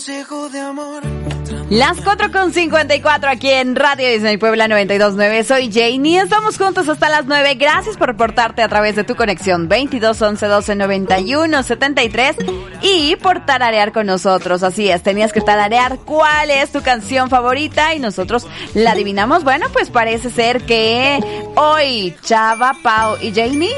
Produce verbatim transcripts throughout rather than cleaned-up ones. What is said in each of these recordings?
Las cuatro con cincuenta y cuatro aquí en Radio Disney Puebla noventa y dos punto nueve. Soy Janie. Estamos juntos hasta las nueve. Gracias por reportarte a través de tu conexión veintidós once doce noventa y uno setenta y tres y por tararear con nosotros. Así es, tenías que tararear cuál es tu canción favorita y nosotros la adivinamos. Bueno, pues parece ser que hoy Chava, Pau y Janie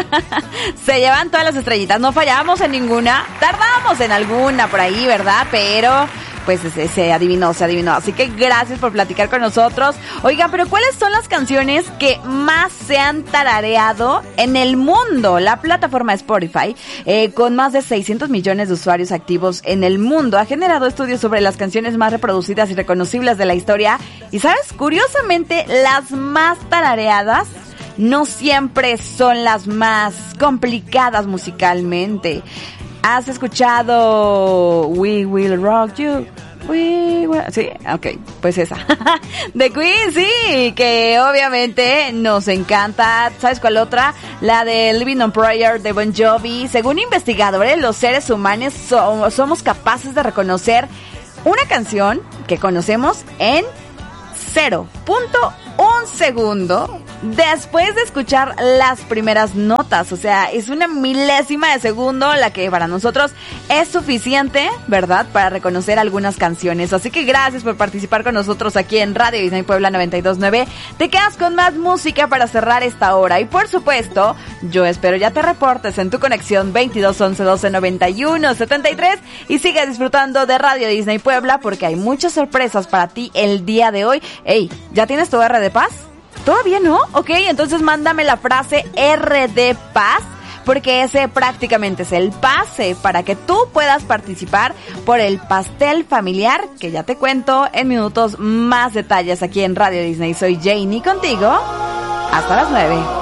se llevan todas las estrellitas. No fallamos en ninguna. Tardamos en alguna por ahí, ¿verdad? Pero pues se, se adivinó, se adivinó. Así que gracias por platicar con nosotros. Oiga, pero ¿cuáles son las canciones que más se han tarareado en el mundo? La plataforma Spotify, eh, con más de seiscientos millones de usuarios activos en el mundo, ha generado estudios sobre las canciones más reproducidas y reconocibles de la historia. Y ¿sabes? Curiosamente, las más tarareadas no siempre son las más complicadas musicalmente. ¿Has escuchado We Will Rock You? We will... Sí, ok, pues esa. The Queen, sí, que obviamente nos encanta. ¿Sabes cuál otra? La de Living on Prayer de Bon Jovi. Según investigadores, los seres humanos so- somos capaces de reconocer una canción que conocemos en cero punto uno segundo después de escuchar las primeras notas. O sea, es una milésima de segundo la que para nosotros es suficiente, ¿verdad?, para reconocer algunas canciones. Así que gracias por participar con nosotros aquí en Radio Disney Puebla noventa y dos punto nueve. Te quedas con más música para cerrar esta hora. Y por supuesto, yo espero ya te reportes en tu conexión veintidós once doce noventa y uno setenta y tres y sigas disfrutando de Radio Disney Puebla porque hay muchas sorpresas para ti el día de hoy. Ey, ¿ya tienes tu R de paz? ¿Todavía no? Ok, entonces mándame la frase R de paz, porque ese prácticamente es el pase para que tú puedas participar por el pastel familiar, que ya te cuento en minutos más detalles aquí en Radio Disney. Soy Janie contigo hasta las nueve.